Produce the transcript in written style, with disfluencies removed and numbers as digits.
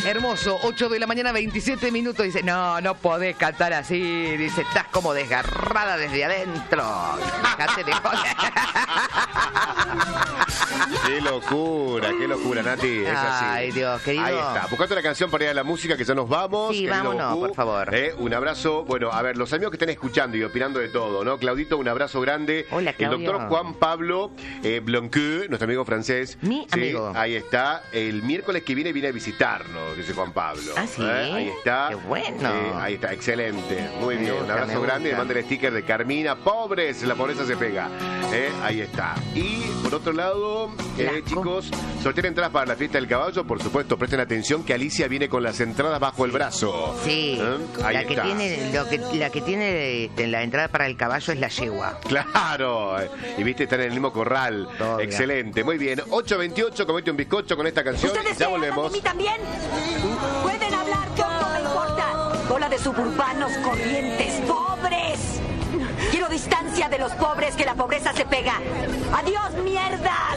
Hermoso, 8 de la mañana, 27 minutos. Dice, no podés cantar así. Dice, estás como desgarrada desde adentro. Dejate de joder. Qué locura, Nati. Es así. Ay, Dios, querido. Ahí está. Buscate la canción para ir a la música, que ya nos vamos. Sí, vámonos, por favor. Un abrazo. Bueno, a ver, los amigos que están escuchando y opinando de todo, ¿no? Claudito, un abrazo grande. Hola, Claudio. El doctor Juan Pablo Blanqueux, nuestro amigo francés. Mi amigo. Ahí está. El miércoles que viene a visitarnos, dice Juan Pablo. Ah, sí. Ahí está. Qué bueno. Ahí está, excelente. Muy bien. Un abrazo me grande. gusta. Le manda el sticker de Carmina. Pobres, la pobreza se pega. Ahí está. Y por otro lado, chicos, sortear entradas para la fiesta del caballo. Por supuesto, presten atención que Alicia viene con las entradas bajo el brazo. Sí, Ahí la que está. la que tiene la entrada para el caballo es la yegua. Claro, y viste, están en el mismo corral. Obvio. Excelente, muy bien. 8:28, comete un bizcocho con esta canción. ¿Ustedes Ya se hablan volvemos. de mí también? Pueden hablar, poco me importa. Bola de suburbanos corrientes, pobres. Quiero distancia de los pobres, que la pobreza se pega. ¡Adiós, mierdas!